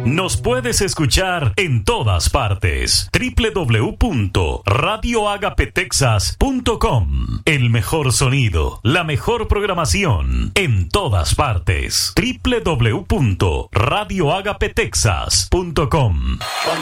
Nos puedes escuchar en todas partes. www.radioagapetexas.com. El mejor sonido, la mejor programación en todas partes. www.radioagapetexas.com.